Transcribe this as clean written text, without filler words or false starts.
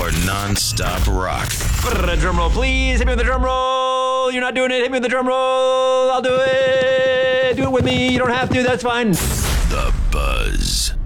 for non-stop rock. Drum roll, please. Hit me with the drum roll. You're not doing it. Hit me with the drum roll. I'll do it. Do it with me. You don't have to. That's fine. The Buzz.